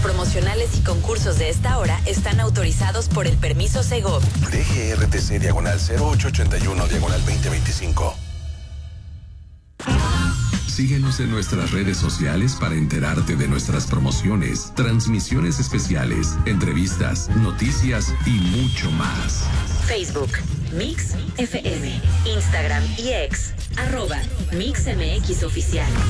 promocionales y concursos de esta hora están autorizados por el permiso Segov. DGRTC /0881/2025. Síguenos en nuestras redes sociales para enterarte de nuestras promociones, transmisiones especiales, entrevistas, noticias y mucho más. Facebook, Mix FM, Instagram y X, @MixMX Oficial.